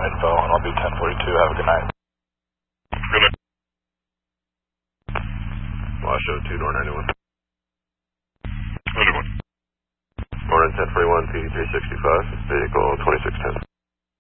info, and I'll be 1042. Have a good night. Good night. Washoe 2, door 91. 91. Morning 1041, PD 365, vehicle 2610.